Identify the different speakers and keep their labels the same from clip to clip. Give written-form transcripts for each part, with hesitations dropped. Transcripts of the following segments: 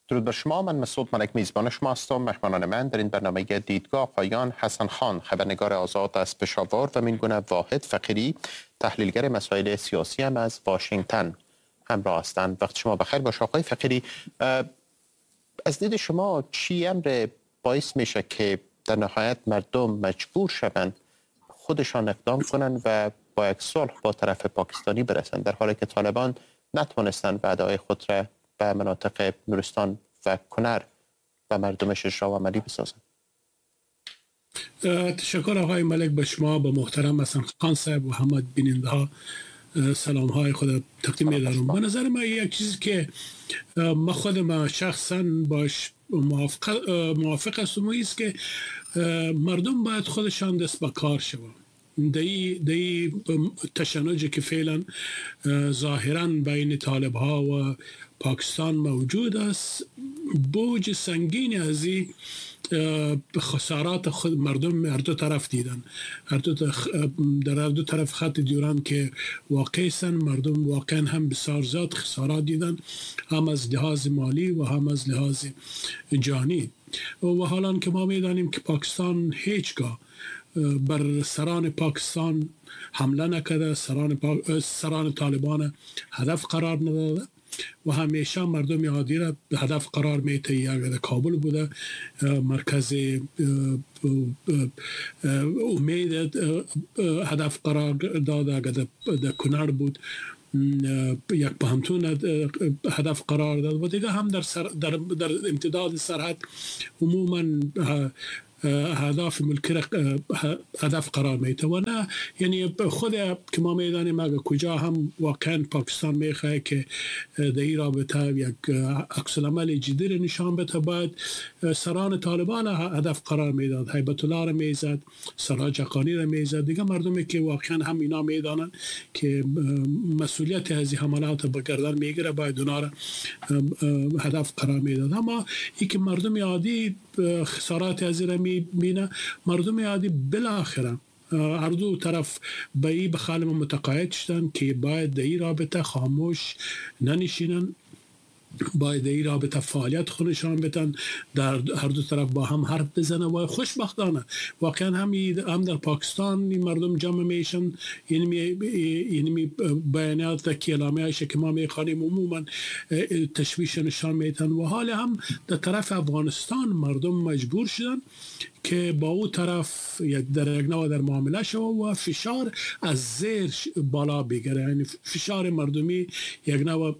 Speaker 1: درود بر شما. من مسعود ملک میزبان شما هستم. مهمانان من در این برنامه دیدگاه آقایان حسن خان خبرنگار آزاد از پشاور و مینگونه واحد فقیری تحلیلگر مسائل سیاسی هم از واشنگتن همراه هستند. وقت شما بخیر باشه آقای فقیری. از دید شما چی امر باعث میشه که در نهایت مردم مجبور شوند خودشان اقدام کنند و با یک صلح با طرف پاکستانی برسند در حالی که طالبان نتوانستند وعده‌های خود را به مناطق نورستان و کنر و مردمش اجرا و عملی بسازند؟
Speaker 2: تشکر آقای ملک، به شما، به محترم حسن خان صاحب و همه بیننده ها سلام های خود تقدیم می‌دارم. به نظر من یک چیزی که ما خودم شخصا باش موافق هستم است که مردم باید خودشان دست به کار شوند. دی تشنجی که فعلا ظاهرا بین طالب ها و پاکستان موجود است، بوج سنگین از این خسارات خود مردم هر دو طرف دیدن، در هر دو طرف خط دیورند که واقع سن مردم واقعا هم بسیار زیاد خسارات دیدن، هم از لحاظ مالی و هم از لحاظ جانی. و حالا که ما میدانیم که پاکستان هیچگاه بر سران پاکستان حمله نکرده، سران طالبان هدف قرار نداده و همیشه مردم عادی را به هدف قرار میده. اگر کابل بوده مرکز امید هدف قرار داده، اگر در کنر بود یک پهمتون هدف قرار داد و دیگه هم در امتداد سرحد عموما اهداف ملکی را هدف قرار میده و نه، یعنی خود که ما میدانیم اگر کجا هم واقعا پاکستان میخواه که در این رابطه یک عکس العمل جدی را نشان بده، باید سران طالبان هدف قرار میداد، هیبت الله را میزد، سراج حقانی را میزد، دیگه مردمی که واقعا هم اینا میدانن که مسئولیت از این حملات به گردن میگیره باید اونا را هدف قرار میداد. اما این که مردم عادی خسارات از این را میبینه، مردم عادی بالاخره هر دو طرف به این بخالم متقاعد شدن که باید در این رابطه خاموش ننشینن، باید این رابطه فعالیت خودشان بدن، در هر دو طرف با هم حرف بزنه و خوشبختانه واقعا هم در پاکستان مردم جمع میشن. یعنی بیانات که اعلامیه هایش که ما میخوانیم عموما تشویش نشان میدن و حال هم در طرف افغانستان مردم مجبور شدن که با او طرف در یک نوع در معامله شو و فشار از زیر بالا بگیره، یعنی فشار مردمی یک نوع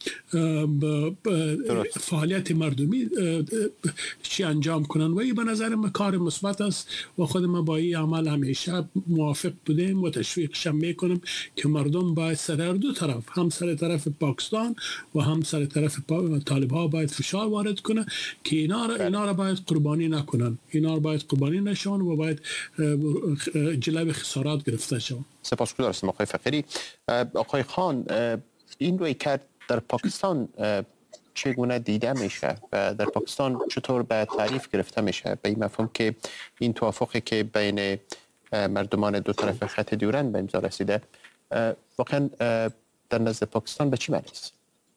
Speaker 2: فعالیت مردمی چی انجام کنن و این به نظر من کار مثبت است و خود ما با این عمل همیشه موافق بودیم و تشویقش میکنم که مردم باید سر دو طرف، هم سر طرف پاکستان و هم سر طرف طالب ها باید فشار وارد کنه که اینا را باید قربانی نکنن، اینا را باید قربانی نشون و باید جلوی خسارات گرفته شون.
Speaker 1: سپاسگزارم هستم آقای فقیری. آقای خان، این رویکرد در پاکستان چگونه دیده میشه و در پاکستان چطور به تعریف گرفته میشه به این مفهوم که این توافقی که بین مردمان دو طرف خط دیورند به امضا رسیده واقعا در نزد پاکستان به چی معنی است؟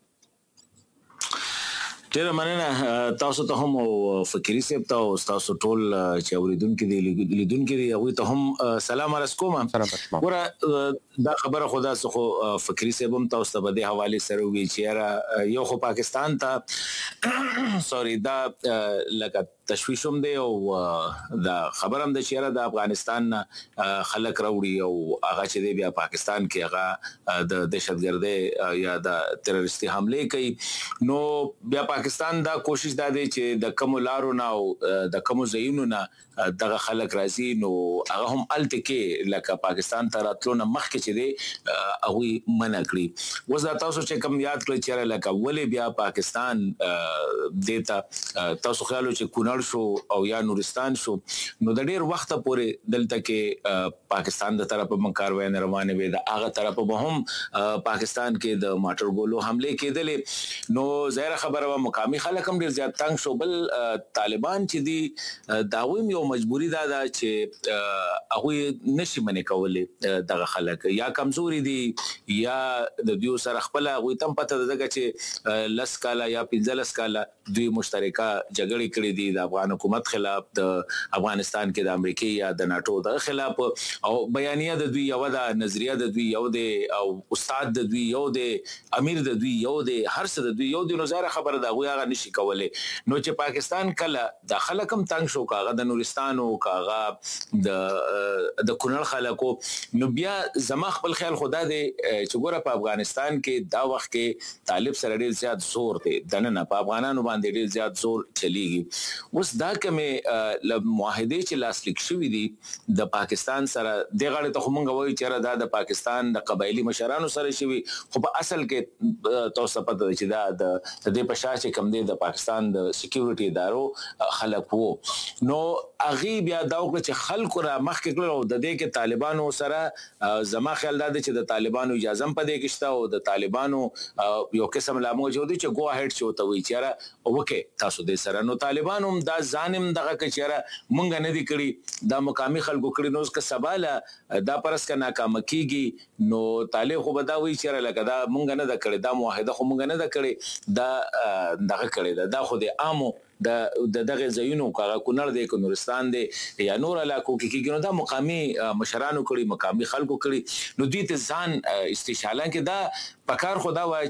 Speaker 3: ډیره مننه تاسو ته هم او فقیری صاحب ته او تاسو ټول چې اوریدونکو دي لیدونکو دي هغوی ته هم سلام عرض کوم. ګوره دا خبره خدا څخه فقیری صاحب هم تاسو ته په دې حواله سره وی چې یو خو پاکستان ته سوري دا لکه تشویشوم دی او دا خبرم د چیرې د افغانستان خلک راوړي او هغه چې دی بیا پاکستان کې هغه د دهشتګردۍ یا د تروریستي حمله کوي، نو بیا پاکستان دا کوشش دا دی چې د کوم لارو نه او د کوم ځایونو نه دغه خلک راځي، نو هغه هم الته کې لکه پاکستان ته راتلو نه مخکې چې دی هغوی منع کړي. اوس دا تاسو چې کوم یاد کړئ چې لکه ولې بیا پاکستان دیتا تاسو خیال چې کونړ کونړ شو او یا نورستان شو نو د ډیر وخت پورې دلته کې پاکستان د طرفه من کاروای نه روانه وي د هغه طرفه به هم پاکستان کې د ماټر ګولو حمله کېدلې نو ظاهر خبره و مقامی خلک هم ډیر زیات تنگ شو بل طالبان چې دی داویم یو مجبوری دا چې هغه نشي منې کولې دغه خلک یا کمزوري دي یا د دیو سره خپل هغه تم پته دغه چې لس کاله یا 15 کاله دوی مشترکه جګړې کړې دي د افغان حکومت خلاف د افغانستان کې د امریکای یا د ناتو د خلاف او بیانیه د دوی یو د نظریه د دوی یو د او استاد د دوی یو د امیر د دوی یو د هر څه د دوی یو د نظر خبره دا غوغه نشي کولای نو چې پاکستان کله د خلکم تنگ شو کاغه د نورستان او کاغه د کونړ خلکو نو بیا زما خپل خیال خدا دې چې ګوره په افغانستان کې دا وخت کې طالب سره ډیر زیات زور دی دنه په افغانانو باندې ډیر زیات زور چلیږي اوس دا کومه معاهده چې لاسلیک شوې دي د پاکستان سره د غړې ته مونږ وایو چې دا د پاکستان د قبایلی مشرانو سره شوی خو په اصل کې تاسو پته چې دا د دې په شاشه کم دی د پاکستان د سکیورټي ادارو خلک وو نو اغي بیا دا وکړه چې خلکو را مخ کې کړو د دې کې طالبانو سره زما خیال دا چې د طالبانو اجازه هم پدې کې شته او د طالبانو یو قسم لا موجود دي چې گو هډ شو ته وی چیرې وکه تاسو دې سره نو طالبانو دا ظالم دغه کچېره مونږ نه دي کړی دا مقامی خلکو کړی نو اس کا سباله دا پرس کا ناکام کیږي نو طالب خو بداوي چیرې لکه دا مونږ نه دا کړی دا معاهده خو مونږ نه دا کړی دا دغه کړی دا خو د عامو د دغه زینو کاغه کونړ د نورستان دی یا نور علاقو کې کېږي نو دا مقامی مشرانو کړي مقامی خلکو کړي نو دوی ته ځان استشالان کې دا پکار خدا وای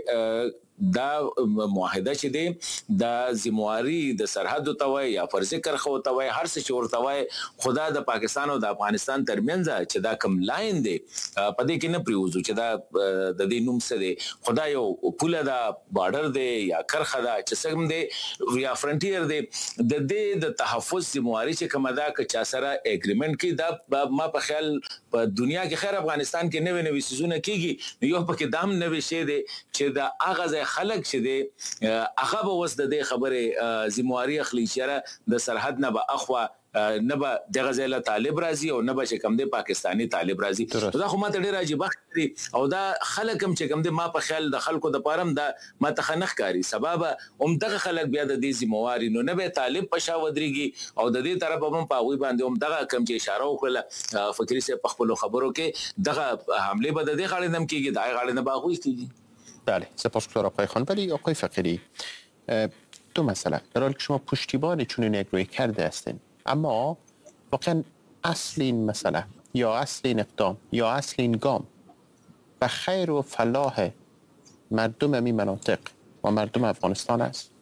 Speaker 3: چې دا معاهده چې دی د ذمہواری د سرحد توای یا فرض کرخه توای هر څه چورته وای خدا د پاکستان او د افغانستان ترمنځ چې دا کم لاین دی پدې کې نه پریوزو چې دا د دې نوم څه دی خدا یو پوله دا بارډر دی یا کرخه دا چې څنګه دی یا فرنټیر دی د دې د تحفظ ذمہواری چې کومه دا که چا سره اګریمنت کې دا ما په خیال په دنیا کې خیر افغانستان کې نوې نوې سيزونه کیږي یو پکې دام نوې شي دی چې دا اغاز خلک چې دی هغه به وس د دې خبره ذمہواری اخلي چې د سرحد نه به اخوا نه به دغه ځای له طالب راځي او نه به چې کم دی پاکستانی طالب راځي دا خو ماته ډیر عجیب ښکاري او دا خلک هم چې کم دی ما په خیال د خلکو د پارم دا ما ته خنخ کاری سبب هم دغه خلک بیا د دې ذمہواری نو نه به طالب پښا ودرېږي او د دې طرف هم په وی باندې هم دغه کم چې اشاره وکړه فکری سے په خپل خبرو کې دغه حمله به د دې غاړې نم کېږي د غاړې نه باغوي کېږي
Speaker 1: بله سپاسگزارم آقای خان. ولی آقای فقیری دو مسئله در حالی که شما پشتیبان چنین یک روی کرده هستین اما واقعا اصل این مسئله یا اصل این اقدام یا اصل این گام به خیر و فلاح مردم این مناطق و مردم افغانستان است؟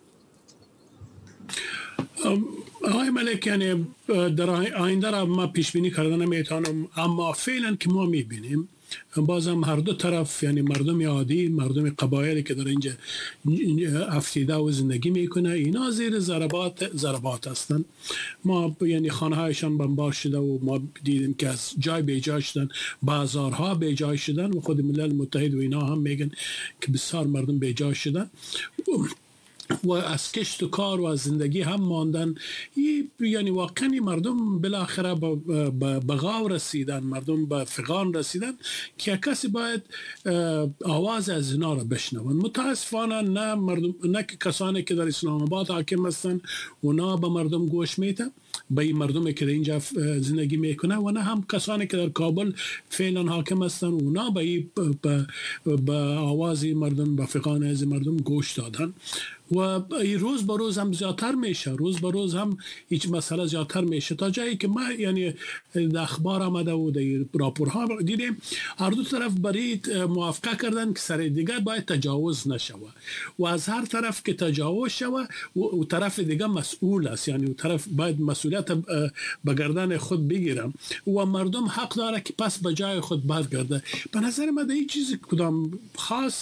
Speaker 2: آقای ملک یعنی در آینده را ما پیش بینی کردن نمیتونم اما فعلا که ما میبینیم بازم هر دو طرف یعنی مردم عادی مردم قبایلی که در اینجا افسیده و زندگی میکنه اینا زیر ضربات هستن ما یعنی خانه هایشان بمبار شده و ما دیدیم که از جای به جای شدن بازارها به جای شدن و خود ملل متحد و اینا هم میگن که بسیار مردم به جای شدن و از کشت و کار و از زندگی هم ماندن یعنی واقعا مردم بالاخره به غاو رسیدن مردم به فغان رسیدن که کسی باید آواز از اینا را بشنون متاسفانه نه که کسانی که در اسلام آباد حاکم هستن و نه به مردم گوش میتن به این مردمی که اینجا زندگی میکنه و نه هم کسانی که در کابل فعلا حاکم هستن و نه به آواز مردم به فغان از مردم گوش دادن و روز به روز هم زیادتر میشه روز به روز هم هیچ مسئله زیادتر میشه تا جایی که ما یعنی در اخبار آمده و در راپورها دیدیم هر دو طرف برای موافقه کردن که سر دیگر باید تجاوز نشوه و از هر طرف که تجاوز شوه و طرف دیگر مسئول است یعنی طرف باید مسئولیت به گردن خود بگیرم و مردم حق داره که پس به جای خود برگرده به نظر من این چیز کدام خاص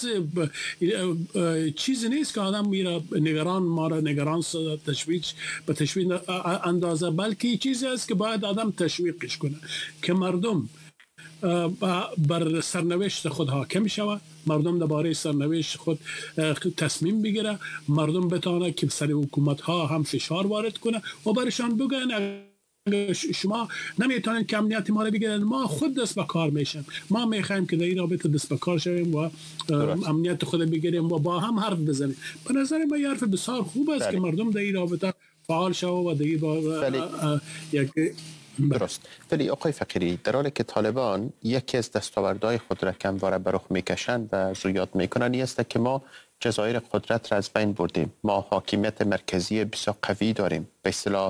Speaker 2: چیزی نیست که آدم میره ما را نگران به تشویق اندازه بلکه چیزی است که باید آدم تشویقش کنه که مردم بر سرنوشت خود حاکم شود، مردم درباره سرنوشت خود تصمیم بگیره، مردم بتونه که سر حکومت ها هم فشار وارد کنه و برشان بگن شما نمیتونین که امنیت ما رو بگیرن، ما خود دست به کار میشیم، ما میخوایم که در این رابطه دست به کار شویم و امنیت خود بگیریم و با هم حرف بزنیم. به نظر من یه حرف بسیار خوب است که مردم در این رابطه فعال شوه و در این یک
Speaker 1: درست. ولی آقای فقیری، در حالی که طالبان یکی از دستاوردهای خود را کمواره به رخ میکشند و زیاد میکنند این است که ما جزایر قدرت را از بین بردیم، ما حاکمیت مرکزی بسیار قوی داریم، به اصطلاح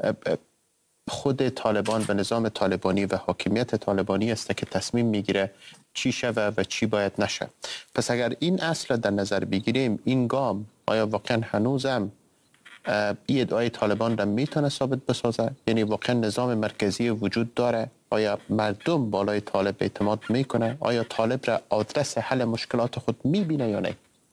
Speaker 1: خود طالبان و نظام طالبانی و حاکمیت طالبانی است که تصمیم میگیره چی شود و چی باید نشه. پس اگر این اصل در نظر بگیریم، این گام آیا واقعا هنوزم این ادعای طالبان را میتونه ثابت بسازه؟ یعنی واقعا نظام مرکزی وجود داره؟ آیا مردم بالای طالب اعتماد میکنه؟ آیا طالب را آدرس حل مشکلات خود میبینه یا نه؟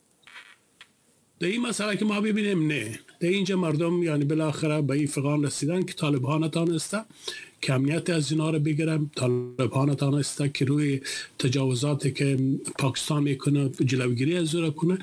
Speaker 2: در این مسئله که ما ببینیم نه، در اینجا مردم یعنی بالاخره به این فقان رسیدن که طالبان نتانسته که امنیت از اینا رو بگیرم، طالبان نتانسته که روی تجاوزاتی که پاکستان میکنه جلوگیری از او کنه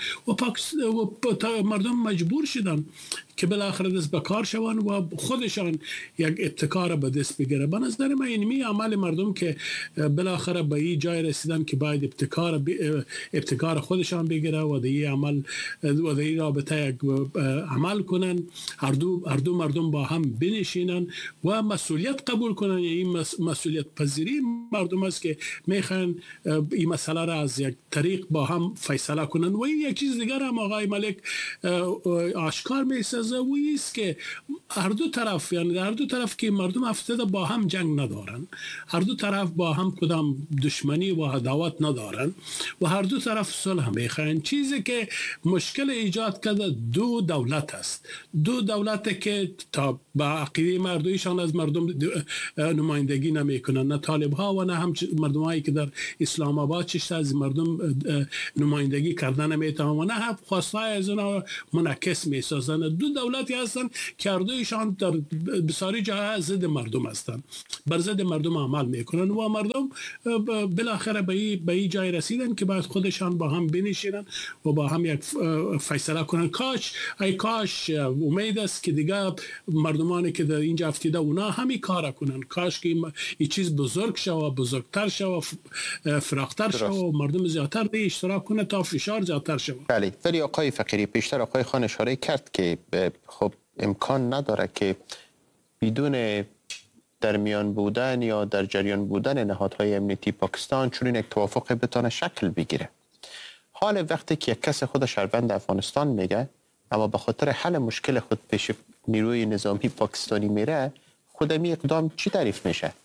Speaker 2: و مردم مجبور شدن که بالاخره دست به کار شوند و خودشان یک ابتکار به دست بگیره. به نظر من اینمی عمل مردم که بالاخره به این جای رسیدن که باید ابتکار خودشان بگیره و در این عمل و در این رابطه یک عمل کنن، هر دو مردم با هم بنشینن و مسئولیت قبول کنن. این مسئولیت پذیری مردم است که میخوان این مسئله را از یک طریق با هم فیصله کنن. و این یک چیز دیگر هم آقای ملک آشکار میسازه و است که هر دو طرف، یعنی هر دو طرف که مردم افتاده با هم جنگ ندارن، هر دو طرف با هم کدام دشمنی و عداوت ندارن و هر دو طرف صلح میخواین. چیزی که مشکل ایجاد کرده دو دولت است، دو دولت که تا با عقیده مردمیشان از مردم نمایندگی نمیکنن، نه طالب ها و نه هم مردم هایی که در اسلام آباد چشت از مردم نمایندگی کردن نمیتونن و نه هم خواستای از اونا منعکس میسازن. دو دولتی هستن که هر دویشان در بسیاری جاها ضد مردم هستن، بر ضد مردم عمل میکنن و مردم بالاخره به این جای رسیدن که باید خودشان با هم بنشینن و با هم یک فیصله کنن. کاش امید است که دیگه مردمانی که در اینجا افتیده اونا همین کار کنن، کاش که این چیز بزرگ شو، بزرگتر شو، فراختر شو و مردم زیادتر به اشتراک کنه تا فشار زیادتر شو.
Speaker 1: بله. ولی آقای فقیری، پیشتر آقای خان اشاره کرد که خب امکان نداره که بدون در میان بودن یا در جریان بودن نهادهای امنیتی پاکستان چون یک توافق بتونه شکل بگیره. حال وقتی که یک کس خود شهروند افغانستان میگه اما به خاطر حل مشکل خود پیش نیروی نظامی پاکستانی میره، خودمی اقدام چی تعریف میشه؟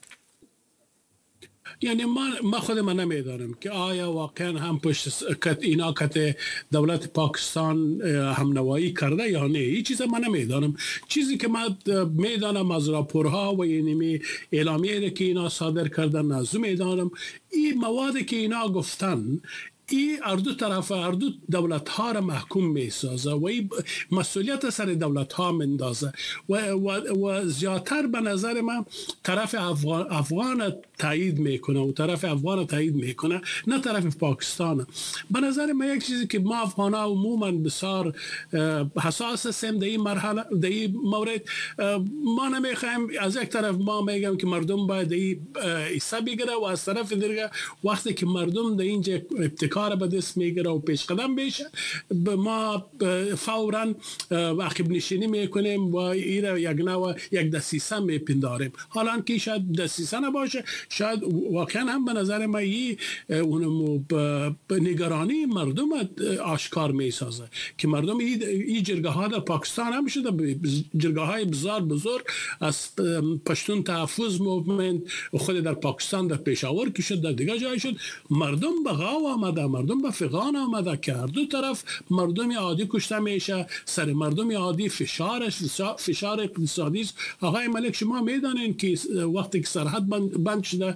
Speaker 2: یعنی ما خود من نمیدانم که آیا واقعا هم پشت اینا کت دولت پاکستان هم نوایی کرده یا نه. این چیز من نمیدانم. چیزی که من میدانم از راپورها و یعنی اعلامیه که اینا صادر کردن از میدانم این مواد که اینا گفتن این هر دو طرف، هر دو دولت ها را محکوم می سازه و این مسئولیت سر دولت ها مندازه و زیادتر به نظر من طرف افغان تایید میکنه و طرف افغان تایید میکنه نه طرف پاکستان. به نظر من یک چیزی که ما افغان ها عموما بسیار حساس هستیم در این مرحله، در این مورد ما نمیخوایم از یک طرف ما میگم که مردم باید این حصه بگیره و از طرف دیگه وقتی که مردم در اینجا ابتکار به دست میگیره و پیش قدم بشه ما فوراً عقب نشینی میکنیم و این یک دسیسه میپنداریم. حالا که شاید دسیسه نباشه، شاید واقعا هم به نظر من اون نگرانی مردم آشکار میسازه که مردم این جرگه ها در پاکستان هم شده، جرگه های بزرگ از پشتون تحفظ موومنت خود در پاکستان در پیشاور که شد، در دیگه جای شد، مردم بغاو آمده، مردم به فغان آمده که هر دو طرف مردم عادی کشته میشه، سر مردم عادی فشار اقتصادی است. آقای ملک شما میدانین که وقتی که سرحد بند شده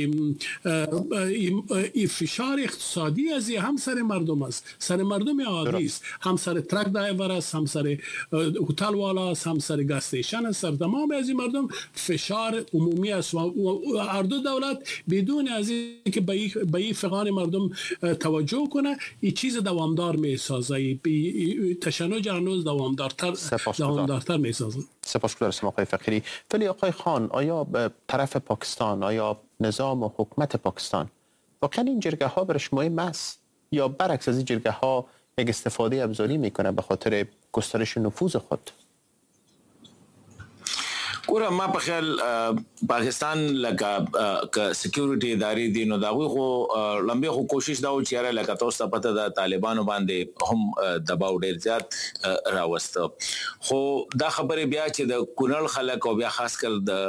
Speaker 2: این فشار اقتصادی از هم سر مردم است، سر مردم عادی است، هم سر ترک درایور است، هم سر هتل والا است، هم سر گاز استیشن است، سر تمام از این مردم فشار عمومی است و هر دو دولت بدون از اینکه به این فغان مردم توجه کنه این چیز دوامدار میسازه، تشنج هنوز دوامدارتر میسازه.
Speaker 1: سپاسگزارم آقای فقیری. ولی آقای خان، آیا طرف پاکستان، آیا نظام و حکومت پاکستان واقعا این جرگه ها برش مهم است یا برعکس از این جرگه ها یک استفاده ابزاری میکنه به خاطر گسترش نفوذ خود؟
Speaker 3: ګوره ما په خیال پاکستان لکه سکیورټي ادارې دي نو دا خو لمبه خو کوشش دا و چې لکه تاسو ته پته د طالبانو باندې هم دباو ډیر زیات راوسته، خو دا خبره بیا چې د کونړ خلک او بیا خاص کر د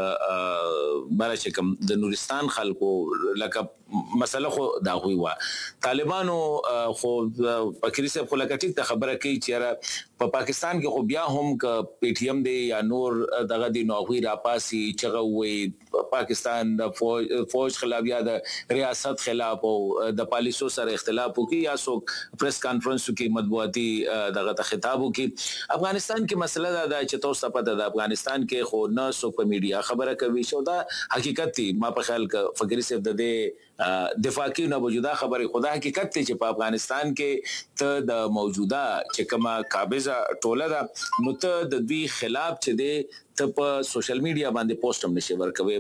Speaker 3: بل شکم د نورستان خلکو لکه مسله خو دا وی وا طالبانو خو پاکستان صاحب خو لکه ټیک ته خبره کوي چې په پاکستان کې خو بیا هم ک پی ټی ایم دی یا نور دغه دی نو غوی را پاسي چې وی پاکستان د فوج خلاف یا د ریاست خلاف او د پالیسو سره اختلاف وکي یا سو پریس کانفرنس کې مطبوعاتي دغه ته خطاب وکي. افغانستان کې مسله دا چې تاسو پته د افغانستان کې خو نه سو په میډیا خبره کوي شو دا حقیقت دی. ما په خیال ک فقری صاحب د دفاع کې نه موجوده خبره خدا حقیقت دی چې په افغانستان کې ته د موجوده چې کما قابضه ټوله ده نو ته د دوی خلاف چې دی ته په سوشل میډیا باندې پوسټ هم نشي ورکوي،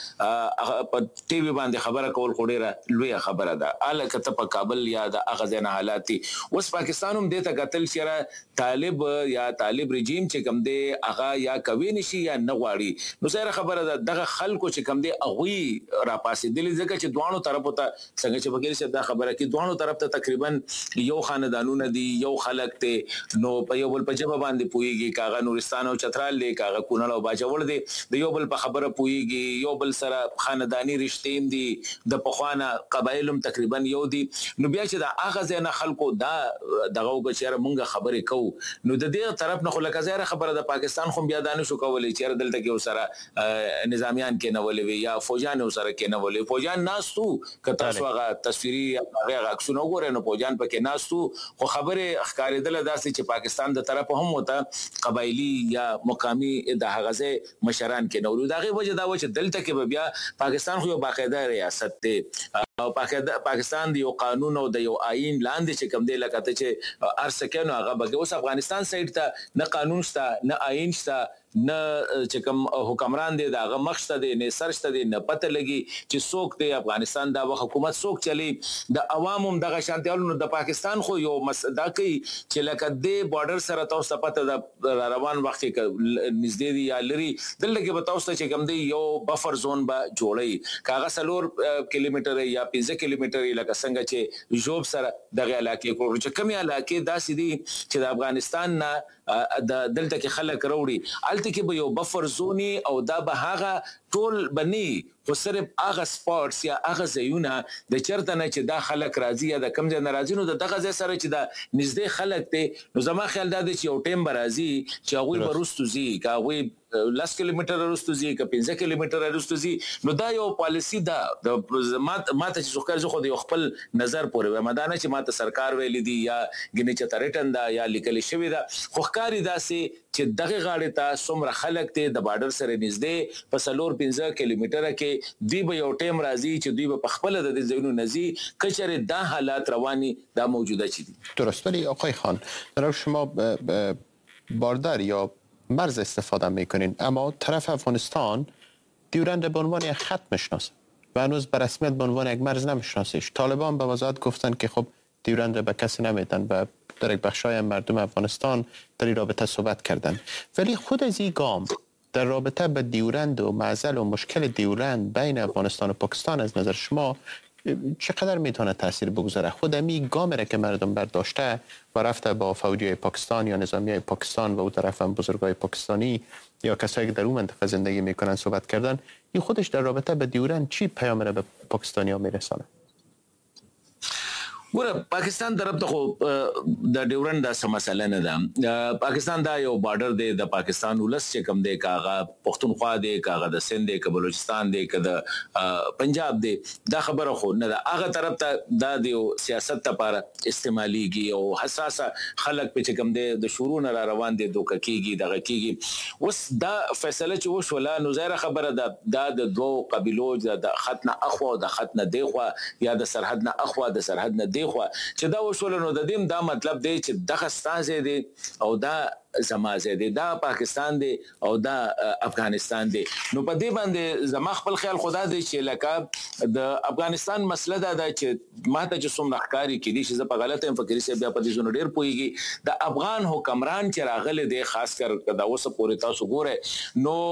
Speaker 3: په ټي وي باندې خبره کول خو ډیره لوی خبره ده. الکه ته په کابل یا د اغازن حالات اوس پاکستان هم د ته قتل شره طالب یا طالب رژیم چې کم دی اغا یا کوي نشي یا نه غواړي نو سره خبره ده دغه خلکو چې کم دی اغوي را پاسې دي ځکه چې دوانو طرفو ته څنګه چې بګیر شه دا خبره کې دوانو طرف ته تقریبا یو خاندانونه دي یو خلک ته نو په یو بل په جبه باندې پويږي کاغه نورستان او چترال لیک کاغه کونړ او باجوړ دي د یو بل په خبره پويږي یو بل سره خاندانی رشتې دي د پخوانه قبایلم تقریبا یو دي نو بیا چې دا اغه نه خلکو دا دغه وګچره مونږه خبرې کو نو د دې طرف نه خو لکه زیره خبره د پاکستان خو بیا دانه شو کولې چې دلته کې وسره نظامیان کې نه ولې یا فوجان وسره کې نه ولې فوجان ناستو کته سو هغه تصویري هغه عکسونه وګورئ نو فوجان پکې ناستو خو خبره ښکارېدل داسې چې پاکستان د طرف هم وته قبایلی یا مقامی د غزه مشران کې نو دغه وجه دا و چې دلته کې بیا پاکستان خو یو باقاعده ریاست دی او پاکستان دی یو قانون او د یو آئین لاندې چې کوم دی لکه ته چې ارسکه نو هغه بګه اوس افغانستان سایډ ته نه قانون شته نه آئین شته نه چې کوم حکمران دی داغه مخشته دی نه سرشته دی نه پته لګي چې څوک دی افغانستان دا حکومت څوک چلی د عوامو دغه شانتیالونو د پاکستان خو یو مسدا کوي چې لکه د بارډر سره تاسو پته د روان وخت کې نږدې دی یا لري دلته کې تاسو چې کوم دی یو بفر زون به جوړي کاغه سلور کیلومتر یا 15 کیلومتر لکه څنګه چې جوب سره دغه علاقې کو چې کومه علاقې داسې دي چې د افغانستان نه د دلته کې خلک وروړي الته کې به یو بفر زونی او دا به هغه ټول بني خو صرف هغه سپورتس یا هغه زيونه د چرته نه چې دا خلک راضي یا د کم ځای ناراضي نو دغه ځای سره چې دا نږدې خلک ته نو زما خیال دا دی چې یو ټیم برازي چې هغه ورستو زی کا هغه لاس کیلومتر ورستو زی کا 15 کیلومتر ورستو زی نو دا یو پالیسی دا ماته چې څوکر زه خو د خپل نظر پورې مدانه چې ماته سرکار ویل دي یا غنی چې ترټن دا یا لیکل شوی دا خو ښکاری دا سي چې دغه غاړه ته څومره خلک ته د بارډر سره نږدې په سلور 15 کیلومتر کې دی به یو ټیم راځي چې دوی په خپل د ځینو نزي کچره دا حالات رواني دا موجوده چي
Speaker 1: درست. ولی آقای خان در شما باردر یا مرز استفاده میکنین اما طرف افغانستان دیورند به عنوان یک خط میشناسه و هنوز به رسمیت به عنوان یک مرز نمیشناسیش. طالبان به وضاحت گفتن که خب دیورند به کسی نمیدن و در یک بخشای مردم افغانستان در این رابطه صحبت کردن ولی خود از این گام در رابطه به دیورند و معضل و مشکل دیورند بین افغانستان و پاکستان از نظر شما چقدر میتونه تاثیر بگذاره؟ خود امی گامی را که مردم برداشته و رفته با فوجی پاکستان یا نظامی پاکستان و او طرف هم بزرگای پاکستانی یا کسایی که در اون منطقه زندگی میکنن صحبت کردن این خودش در رابطه به دیورند چی پیام را به پاکستانی ها میرسانه؟
Speaker 3: ګوره پاکستان طرف ته خو د ډیورنډ د مسله نه ده. پاکستان دا یو بارډر دی د پاکستان ولس چې کم دی کاغه پښتونخوا دی کاغه د سند دی ک بلوچستان دی ک د پنجاب دی دا خبره خو نه ده. هغه طرف ته دا د سیاست لپاره استعماليږي او حساسه خلک په چې کم دی د شروع نه روان دي دوک کیږي دغه کیږي. اوس دا فیصله چې وشوله نو ظاهر خبره ده د دوه قبيلو د خط نه اخوا د خط نه دیخوا یا د سرحد نه اخوا د سرحد نه خو چې دا وشول نو د دې دا مطلب دی چې دغه ستاسو دی او دا زمازه دی دا پاکستان دی او دا افغانستان دی. نو په دې باندې زما خپل خیال خدا دی چې لکه د افغانستان مسله دا چې ماته چې څومره ښکاری کړي چې زه په غلطه فکرې سره بیا په دې زونه ډیر پويږي د افغان حکمران چې راغله دی خاص کر دا اوسه پورې تاسو ګوره نو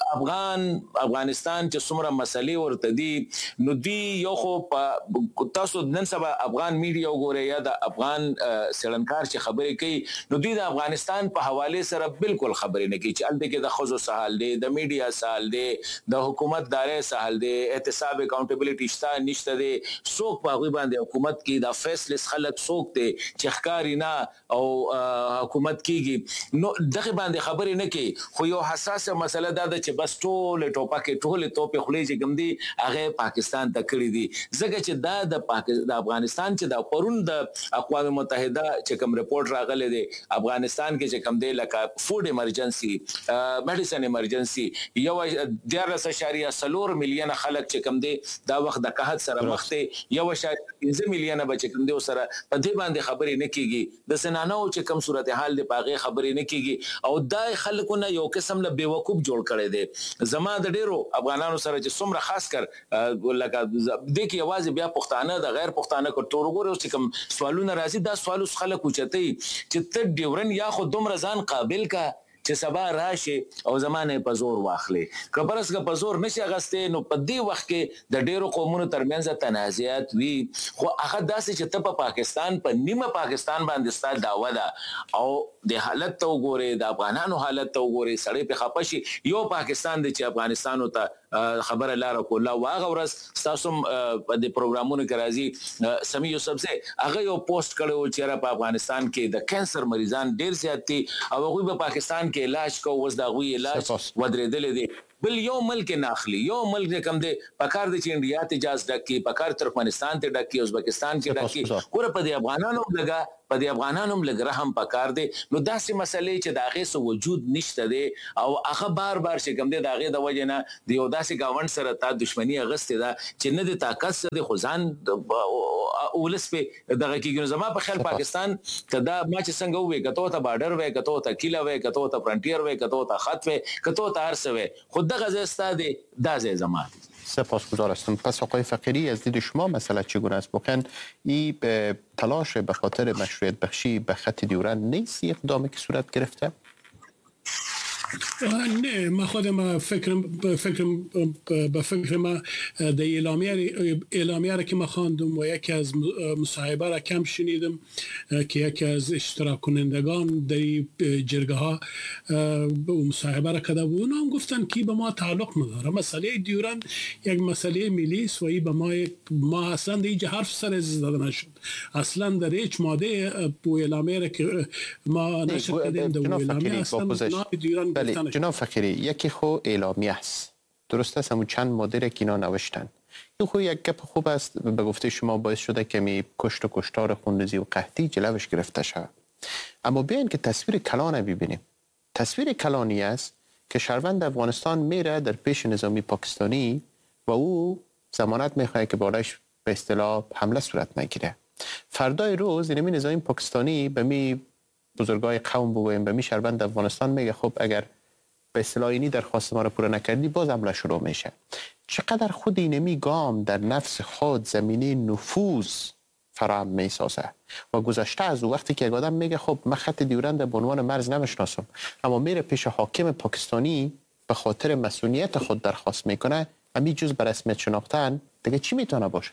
Speaker 3: افغانستان چې څومره مسلې ورته دي نو دی یو خو تاسو نن سبا افغان میډیا وګوره یا د افغان سړنکار چې خبرې کوي نو دوی د افغانستان په حواله سره بالکل خبرې نه کوي چې الته کې د خزو سهال دی د میډیا سهال دی د حکومت دارې سهال دی احتساب اکاونټیبিলিټی شته نشته دی څوک په غوي باندې حکومت کې د فیصلس خلک څوک دی چې ښکاری نه او حکومت کیږي نو دغه باندې خبرې نه کوي. خو یو حساسه مسله ده چې بس ټول ټوپکه ټول توپ خولې چې ګم دي هغه پاکستان ته کړی دي ځکه چې دا د افغانستان چې د پرون د اقوام متحده چې کوم رپورت راغلی دی افغانستان کې چې کوم دی لکه فود ایمرجنسي میډیسن ایمرجنسي یو 14.4 میلیون خلک چې کوم دی دا وخت د قحط سره مخ دي 1.5 میلیون بچ کوم دی سره په دې باندې خبرې نه کیږي د سنانو چې کوم صورتحال دی پاغه خبرې نه کیږي او دای خلکونه یو قسم له بیوقوف جوړ کړي دي. زما د ډیرو افغانانو سره چې څومره خاص کر لکه د کی आवाज بیا پښتانه د غیر پښتانه کو تورګورو چې کوم سوالونه راځي دا سوالو خلک اوچتي چې ته ډیورن یا خو دومره ځان قابل کا چې سبا راشي او زمانه په زور واخلي کبرس کا په زور نشي غسته نو په دې وخت کې د ډیرو قومونو ترمنځ تنازعات وی خو هغه داسې چې ته په پاکستان په نیمه پاکستان باندې ستاسو داوا ده او د حالت ته وګوره د افغانانو حالت ته وګوره سړی په خپشي یو پاکستان دی چې افغانستان ته خبره لاره کوله واغه ورس تاسو په دې پروګرامونو کې راځي سمي یوسف سه هغه یو پوسټ کړو چې په افغانستان کې د کانسر مریضان ډیر زیات دي او هغه په پاکستان کې علاج کو وس دا غوي علاج ودرېدل دي بل یو ملک ناخلی یو ملک کم دی پکار د چینډیا ته اجازه ډکی پکار ترکمنستان ته ډکی ازبکستان کې ډکی ګوره په دې افغانانو لګا په دې افغانانو لګ رحم پکار دی نو داسې مسلې چې داغه سو وجود نشته دی او هغه بار چې کم دی داغه د وجه نه دی او داسې گاوند سره تا دښمنی اغسته ده چې نه د طاقت سره خزان ولس په دغه کې زما په خیال پاکستان کدا ما چې څنګه وې کته ته بارډر وې کته ته کیلا وې کته ته فرنټیر وې کته ته خط وې کته ته هر څه وې خود دغه زستاده دازه زمان.
Speaker 1: سپاسگزار هستم. پس آقای فقیری از دید شما مسئله چگونه است؟ واقعا این به تلاش به خاطر مشروعیت بخشی به خط دیورند نیست اقدامی که صورت گرفته؟
Speaker 2: نه ما خودم به فکر ما در اعلامیه را که ما خواندم و یکی از مصاحبه را کم شنیدم که یکی از اشتراک کنندگان در جرگه ها مصاحبه را کرده بود اونا هم گفتن که به ما تعلق نداره مسئله دیورند یک مسئله ملی است و این به ما اصلا در اینجا حرف سر زده نشد اصلا در هیچ ماده اعلامیه را که ما نشد کردیم در اعلامیه اصلا دیورند
Speaker 1: بله جناب فقیری یکی خو اعلامیه است درست است همون چند ماده که اینا نوشتن این خو یک گپ خوب است به گفته شما باعث شده که می کشت و کشتار خونریزی و قحطی جلوش گرفته شود اما بیاین که تصویر کلان ببینیم تصویر کلانی است که شهروند افغانستان میره در پیش نظامی پاکستانی و او ضمانت میخواد که بالایش به اصطلاح حمله صورت نگیره فردای روز اینمی نظامی پاکستانی به می بزرگای قوم بگویم به می شهروند افغانستان میگه خب اگر به اصطلاح اینی درخواست ما رو پوره نکردی باز حمله شروع میشه چقدر خود اینمی گام در نفس خود زمینه نفوذ فراهم میسازه و گذشته از وقتی که آدم میگه خب من خط دیورند به عنوان مرز نمیشناسم اما میره پیش حاکم پاکستانی به خاطر مسئولیت خود درخواست میکنه امی جز به رسمیت شناختن دیگه چی میتونه باشه؟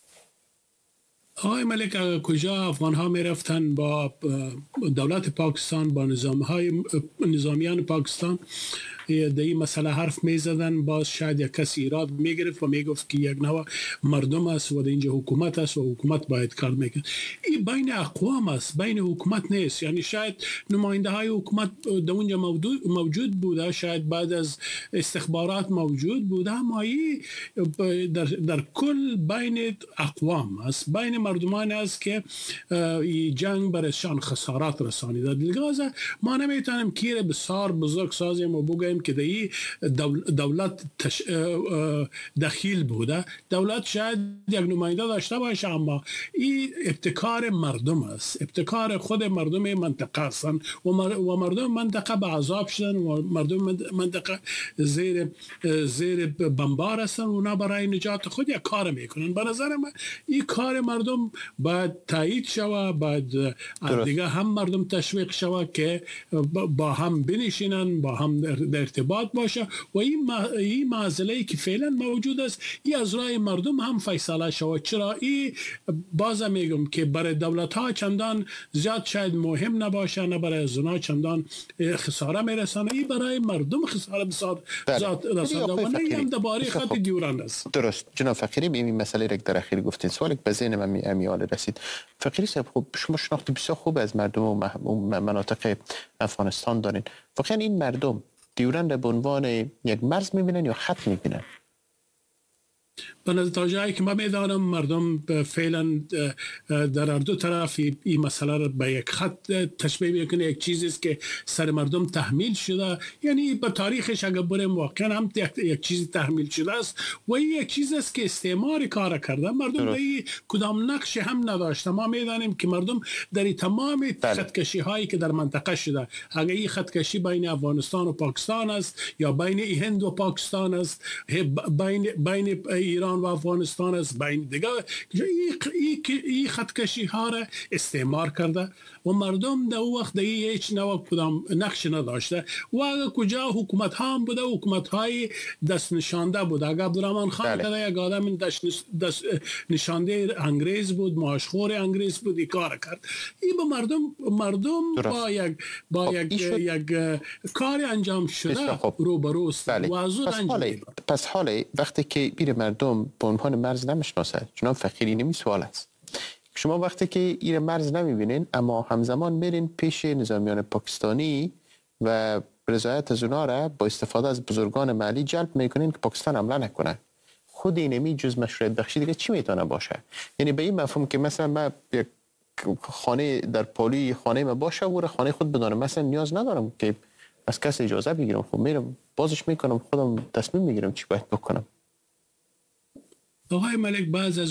Speaker 2: آقای ملک کجا افغان ها می رفتن با دولت پاکستان با نظامیان پاکستان این مسئله حرف میزدن، باز شاید یک کسی ایراد میگرفت و میگفت که یک نوع مردم است و اینجا حکومت است و حکومت باید کار میکنه. این بین اقوام است، بین حکومت نیست. یعنی شاید نماینده های حکومت در اونجا موجود بوده، شاید بعد از استخبارات موجود بوده، اما این در کل بین اقوام است، بین مردمان است که این جنگ برایشان خسارات رسانیده. لذا ما نمیتونیم کیر بسیار بزرگ سازیم و بگوییم که در دولت دخیل بوده. دولت شاید یک نماینده داشته باشه، اما این ابتکار مردم است، ابتکار خود مردم منطقه هستند و مردم منطقه به عذاب شدن و مردم منطقه زیر بمبار هستند و اونا برای نجات خود یک کار میکنن. به نظر من این کار مردم باید تایید شود، باید دیگه هم مردم تشویق شود که با هم بنشینن، با هم در ارتباط باشه و این معضله‌ای که فعلا موجود است این از رای مردم هم فیصله شود. چرا این بازم میگم که برای دولت ها چندان زیاد شاید مهم نباشه، نه برای زنا چندان خساره میرسانه، این برای مردم خساره بسیار زیاد رسانده و نه هم درباره خط دیورند است.
Speaker 1: درست جناب فقیری، این مسئله را در اخیر گفتین، سوالی به ذهن من امیال رسید. فقیری صاحب، خب شما شناخت بسیار خوب از مردم و مناطق افغانستان دارین. واقعا این مردم دیورند به عنوان یک مرز میبینن یا خط میبینن؟
Speaker 2: تا جایی که من میدانم مردم فعلا در هر دو طرف این مسئله را به یک خط تشبیه میکنه، یک چیزی است که سر مردم تحمیل شده. یعنی به تاریخش اگر بریم واقعا هم یک چیزی تحمیل شده است و این یک چیز است که استعمار کار کرده. مردم به کدام نقش هم نداشته. ما میدانیم که مردم در تمام خطکشی هایی که در منطقه شده، اگر این خطکشی بین افغانستان و پاکستان است یا بین هند و پاکستان است، بین ایران و افغانستان است، بین دیگه این خطکشی ها را استعمار کرده و مردم در اون وقت هیچ نوع کدام نقش نداشته و اگر کجا حکومت ها هم بوده، حکومت های دست نشانده بود. اگر عبدالرحمن خان که یک آدم دست نشانده انگریز بود، معاشخور انگریز بود، این کار کرد. این به مردم با یک کار انجام شده روبروست و زود انجام.
Speaker 1: پس حالا وقتی که بیر مردم به عنوان مرز نمیشناسد، جناب فقیری، نمی سوال است شما وقتی که این مرز نمیبینین اما همزمان میرین پیش نظامیان پاکستانی و رضایت از اونا را با استفاده از بزرگان محلی جلب میکنین که پاکستان حمله نکنه، خود اینمی جز مشروعیت بخشی دیگه چی میتونه باشه؟ یعنی به این مفهوم که مثلا من یک خانه در پالوی خانه ما باشه و خانه خود بدانم، مثلا نیاز ندارم که از کس اجازه بگیرم، خب میرم بازش میکنم، خودم تصمیم میگیرم چی باید بکنم.
Speaker 2: آقای ملک، بعض از